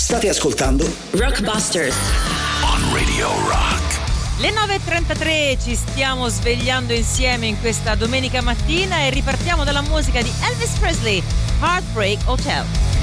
State ascoltando Rockbusters on Radio Rock. Le 9.33 ci stiamo svegliando insieme in questa domenica mattina e ripartiamo dalla musica di Elvis Presley, Heartbreak Hotel.